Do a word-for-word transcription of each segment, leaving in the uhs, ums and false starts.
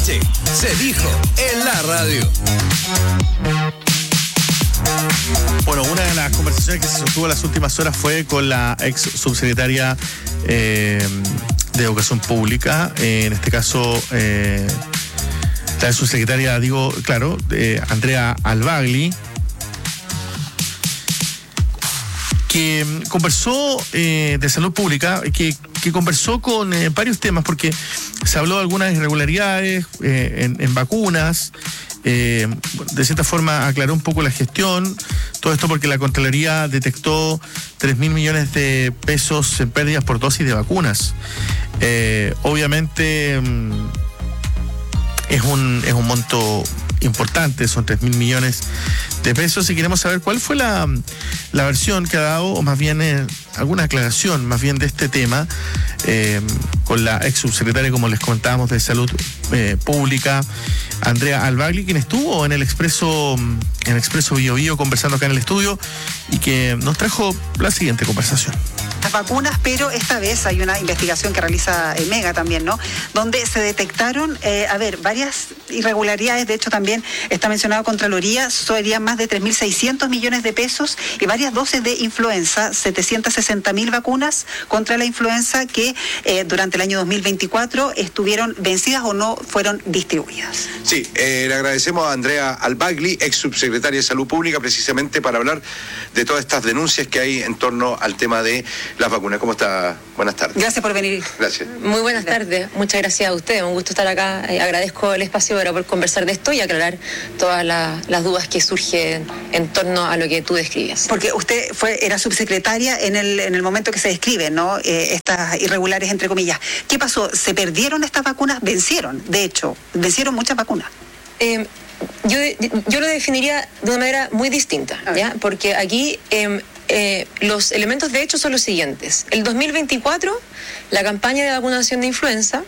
noche se dijo en la radio. Bueno, una de las conversaciones que se sostuvo en las últimas horas fue con la ex subsecretaria eh, de Educación Pública, eh, en este caso eh, la subsecretaria, digo, claro, eh, Andrea Albagli, que conversó eh, de salud pública, que, que conversó con eh, varios temas, porque se habló de algunas irregularidades eh, en, en vacunas. Eh, de cierta forma aclaró un poco la gestión, todo esto porque la Contraloría detectó tres mil millones de pesos en pérdidas por dosis de vacunas. Eh, obviamente mm, es un, es un monto importante, son tres mil millones de pesos, y queremos saber cuál fue la, la versión que ha dado, o más bien eh, alguna aclaración más bien de este tema, eh, con la ex subsecretaria, como les comentábamos, de Salud eh, Pública, Andrea Albagli, quien estuvo en el Expreso, en el Expreso Bio Bio conversando acá en el estudio, y que nos trajo la siguiente conversación. Las vacunas, pero esta vez hay una investigación que realiza el Mega también, ¿no? Donde se detectaron, eh, a ver, varias irregularidades. De hecho, también está mencionado Contraloría, serían más de tres mil seiscientos millones de pesos y varias dosis de influenza, setecientas sesenta mil vacunas contra la influenza que eh, durante el año dos mil veinticuatro estuvieron vencidas o no fueron distribuidas. Sí, eh, le agradecemos a Andrea Albagli, ex subsecretaria de Salud Pública, precisamente para hablar de todas estas denuncias que hay en torno al tema de las vacunas. ¿Cómo está? Buenas tardes. Gracias por venir. Gracias. Muy buenas tardes. Muchas gracias a usted. Un gusto estar acá. Eh, agradezco el espacio para poder conversar de esto y aclarar todas la, las dudas que surgen en torno a lo que tú describes. Porque usted fue era subsecretaria en el en el momento que se describen, ¿no? Eh, estas irregulares, entre comillas. ¿Qué pasó? ¿Se perdieron estas vacunas? Vencieron, de hecho. Vencieron muchas vacunas. Eh, yo, yo lo definiría de una manera muy distinta, ¿ya? Porque aquí eh, eh, los elementos de hecho son los siguientes. El dos mil veinticuatro, la campaña de vacunación de influenza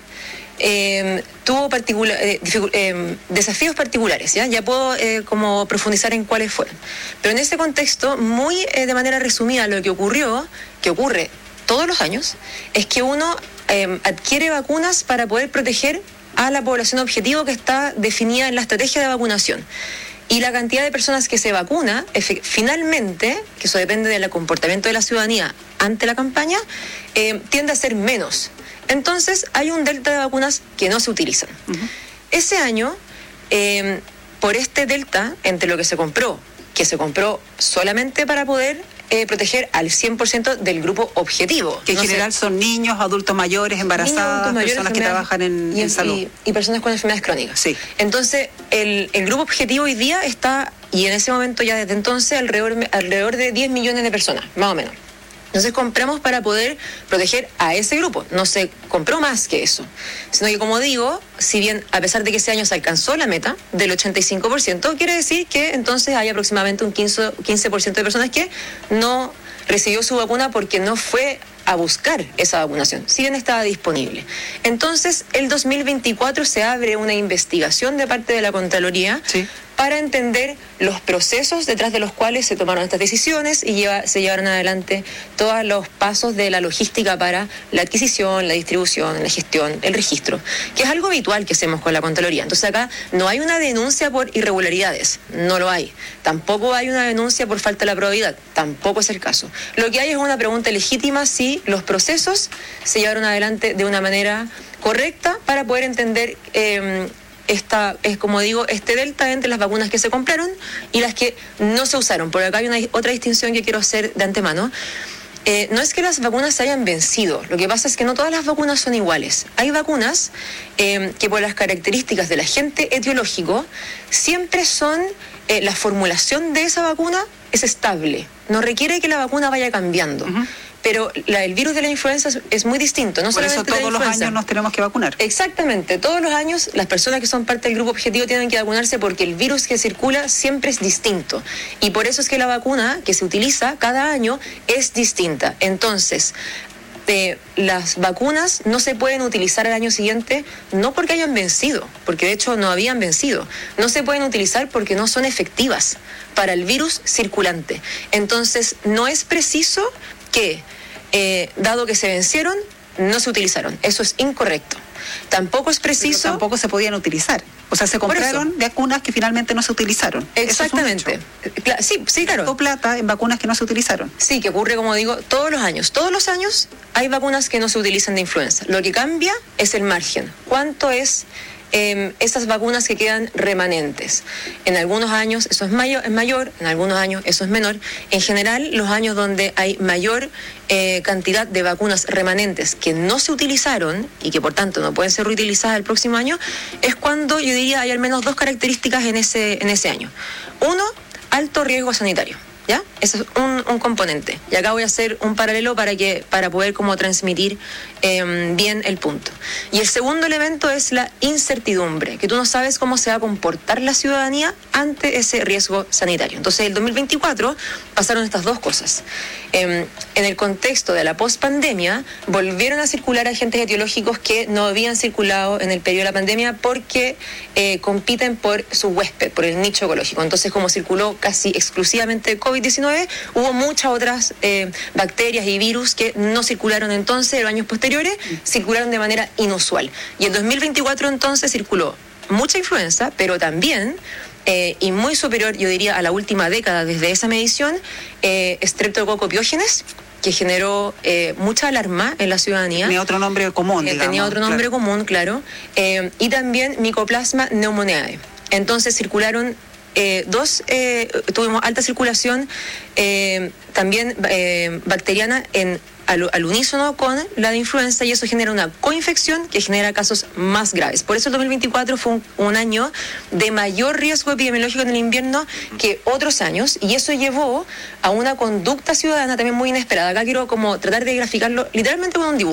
eh, tuvo particular, eh, eh, desafíos particulares, ¿ya? Ya puedo eh, como profundizar en cuáles fueron. Pero en ese contexto, muy eh, de manera resumida, lo que ocurrió, que ocurre todos los años, es que uno eh, adquiere vacunas para poder proteger a la población objetivo que está definida en la estrategia de vacunación. Y la cantidad de personas que se vacuna, finalmente, que eso depende del comportamiento de la ciudadanía ante la campaña, eh, tiende a ser menos. Entonces, hay un delta de vacunas que no se utilizan. Uh-huh. Ese año, eh, por este delta, entre lo que se compró, que se compró solamente para poder Eh, proteger al cien por ciento del grupo objetivo. Que en no general sé, son niños, adultos mayores, embarazadas, niños, adultos mayores, personas que trabajan en, y, en salud. Y, y personas con enfermedades crónicas. Sí. Entonces, el, el grupo objetivo hoy día está, y en ese momento ya desde entonces, alrededor, alrededor de diez millones de personas, más o menos. Entonces compramos para poder proteger a ese grupo. No se compró más que eso. Sino que, como digo, si bien a pesar de que ese año se alcanzó la meta del ochenta y cinco por ciento, quiere decir que entonces hay aproximadamente un quince por ciento de personas que no recibió su vacuna porque no fue a buscar esa vacunación, si bien estaba disponible. Entonces, el dos mil veinticuatro se abre una investigación de parte de la Contraloría, sí, para entender los procesos detrás de los cuales se tomaron estas decisiones y lleva, se llevaron adelante todos los pasos de la logística para la adquisición, la distribución, la gestión, el registro, que es algo habitual que hacemos con la Contraloría. Entonces acá no hay una denuncia por irregularidades, no lo hay. Tampoco hay una denuncia por falta de la probidad, tampoco es el caso. Lo que hay es una pregunta legítima si los procesos se llevaron adelante de una manera correcta para poder entender eh, esta, es como digo, este delta entre las vacunas que se compraron y las que no se usaron. Por acá hay una otra distinción que quiero hacer de antemano. Eh, no es que las vacunas se hayan vencido, lo que pasa es que no todas las vacunas son iguales. Hay vacunas eh, que por las características del agente etiológico siempre son, eh, la formulación de esa vacuna es estable, no requiere que la vacuna vaya cambiando. Uh-huh. Pero la, el virus de la influenza es, es muy distinto. No Por eso solamente todos los años nos tenemos que vacunar. Exactamente. Todos los años las personas que son parte del grupo objetivo tienen que vacunarse porque el virus que circula siempre es distinto. Y por eso es que la vacuna que se utiliza cada año es distinta. Entonces, eh, las vacunas no se pueden utilizar al año siguiente no porque hayan vencido, porque de hecho no habían vencido. No se pueden utilizar porque no son efectivas para el virus circulante. Entonces, no es preciso que, eh, dado que se vencieron, no se utilizaron. Eso es incorrecto. Tampoco es preciso... Pero tampoco se podían utilizar. O sea, se compraron vacunas que finalmente no se utilizaron. Exactamente. Es sí, sí, claro. Gastó plata en vacunas que no se utilizaron. Sí, que ocurre, como digo, todos los años. Todos los años hay vacunas que no se utilizan de influenza. Lo que cambia es el margen. ¿Cuánto es eh, esas vacunas que quedan remanentes? En algunos años eso es mayor, es mayor, en algunos años eso es menor. En general, los años donde hay mayor eh, cantidad de vacunas remanentes que no se utilizaron y que por tanto no pueden ser reutilizadas el próximo año, es cuando yo diría hay al menos dos características en ese, en ese año. Uno, alto riesgo sanitario. ¿Ya? Ese es un, un componente. Y acá voy a hacer un paralelo para que para poder como transmitir eh, bien el punto. Y el segundo elemento es la incertidumbre, que tú no sabes cómo se va a comportar la ciudadanía ante ese riesgo sanitario. Entonces, el dos mil veinticuatro pasaron estas dos cosas. Eh, en el contexto de la pospandemia, volvieron a circular agentes etiológicos que no habían circulado en el periodo de la pandemia porque eh, compiten por su huésped, por el nicho ecológico. Entonces, como circuló casi exclusivamente COVID diecinueve, hubo muchas otras eh, bacterias y virus que no circularon entonces, en los años posteriores, circularon de manera inusual. Y en dos mil veinticuatro entonces circuló mucha influenza, pero también, eh, y muy superior, yo diría, a la última década desde esa medición, eh, Streptococcus pyogenes, que generó eh, mucha alarma en la ciudadanía. Tenía otro nombre común, eh, digamos. Tenía otro nombre claro. común, claro. Eh, y también Mycoplasma pneumoniae. Entonces circularon Eh, dos, eh, tuvimos alta circulación eh, también eh, bacteriana en al, al unísono con la de influenza, y eso genera una coinfección que genera casos más graves. Por eso el dos mil veinticuatro fue un, un año de mayor riesgo epidemiológico en el invierno que otros años, y eso llevó a una conducta ciudadana también muy inesperada. Acá quiero como tratar de graficarlo literalmente con un dibujo.